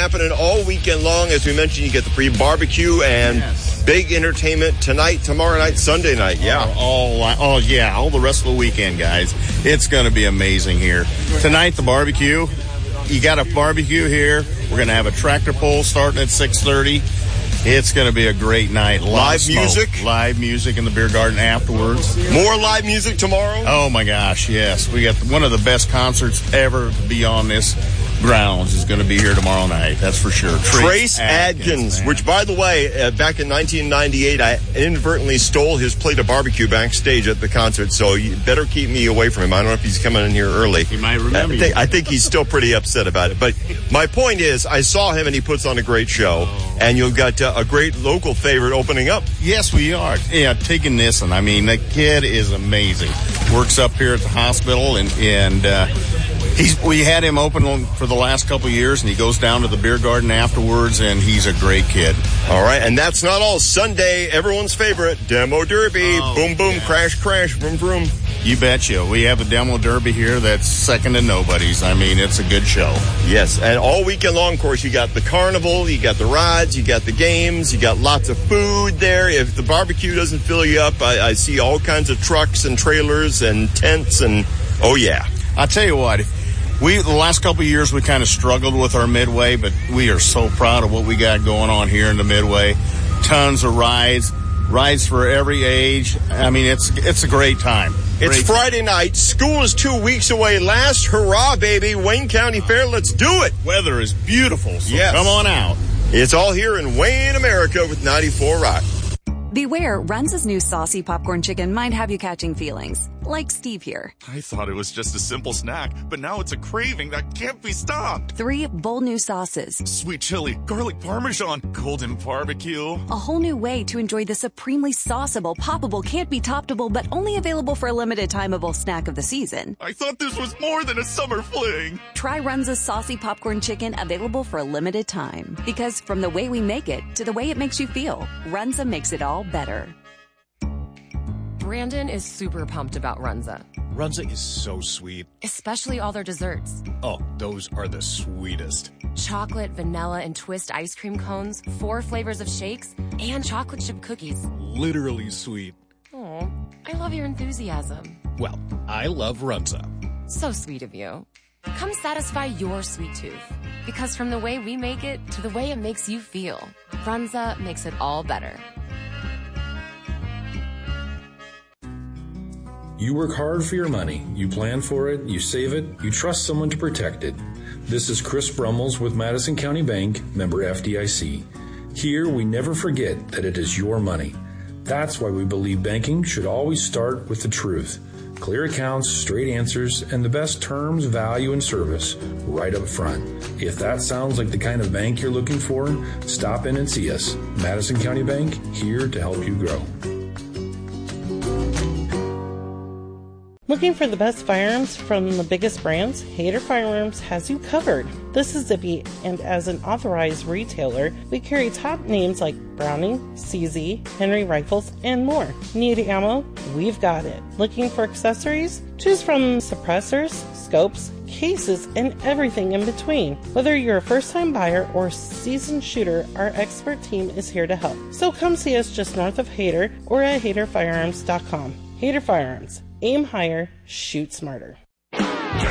happening all weekend long. As we mentioned, you get the free barbecue and big entertainment tonight, tomorrow night, Sunday night. Yeah. All the rest of the weekend, guys. It's going to be amazing here. Tonight, the barbecue. You got a barbecue here. We're going to have a tractor pull starting at 6:30. It's going to be a great night. Live music? Live music in the beer garden afterwards. More live music tomorrow? Oh, my gosh, yes. We got one of the best concerts ever to be on this grounds is going to be here tomorrow night. That's for sure. Trace Adkins, which, by the way, back in 1998, I inadvertently stole his plate of barbecue backstage at the concert, so you better keep me away from him. I don't know if he's coming in here early. He might remember you. I think he's still pretty upset about it. But my point is, I saw him, and he puts on a great show, and you've got a great local favorite opening up. Yes, we are. Yeah, taking this, and I mean, the kid is amazing. Works up here at the hospital, and we had him open for the last couple of years, and he goes down to the beer garden afterwards, and he's a great kid. All right, and that's not all. Sunday, everyone's favorite, Demo Derby. Boom, boom, crash, crash, vroom, vroom. You betcha. We have a Demo Derby here that's second to nobody's. I mean, it's a good show. Yes, and all weekend long, of course, you got the carnival, you got the rides, you got the games, you got lots of food there. If the barbecue doesn't fill you up, I see all kinds of trucks and trailers and tents, and oh, yeah. I'll tell you what, the last couple of years, we kind of struggled with our Midway, but we are so proud of what we got going on here in the Midway. Tons of rides for every age. I mean, it's a great time. It's Friday night. School is 2 weeks away. Last hurrah, baby. Wayne County Fair. Let's do it. Weather is beautiful, so come on out. It's all here in Wayne, America with 94 Rock. Beware, Runza's new saucy popcorn chicken might have you catching feelings. Like Steve here. I thought it was just a simple snack, but now it's a craving that can't be stopped. 3 bold new sauces. Sweet chili, garlic parmesan, golden barbecue. A whole new way to enjoy the supremely sauceable, poppable, can't be toppable, but only available for a limited timeable snack of the season. I thought this was more than a summer fling. Try Runza's saucy popcorn chicken, available for a limited time. Because from the way we make it to the way it makes you feel, Runza makes it all better. Brandon is super pumped about Runza. Runza is so sweet. Especially all their desserts. Oh, those are the sweetest. Chocolate, vanilla, and twist ice cream cones, 4 flavors of shakes, and chocolate chip cookies. Literally sweet. Oh, I love your enthusiasm. Well, I love Runza. So sweet of you. Come satisfy your sweet tooth. Because from the way we make it to the way it makes you feel, Runza makes it all better. You work hard for your money. You plan for it, you save it, you trust someone to protect it. This is Chris Brummels with Madison County Bank, member FDIC. Here, we never forget that it is your money. That's why we believe banking should always start with the truth. Clear accounts, straight answers, and the best terms, value, and service right up front. If that sounds like the kind of bank you're looking for, stop in and see us. Madison County Bank, here to help you grow. Looking for the best firearms from the biggest brands? Hayter Firearms has you covered. This is Zippy, and as an authorized retailer, we carry top names like Browning, CZ, Henry Rifles, and more. Need ammo? We've got it. Looking for accessories? Choose from suppressors, scopes, cases, and everything in between. Whether you're a first-time buyer or seasoned shooter, our expert team is here to help. So come see us just north of Hayter or at HayterFirearms.com. Hayter Firearms. Aim higher, shoot smarter.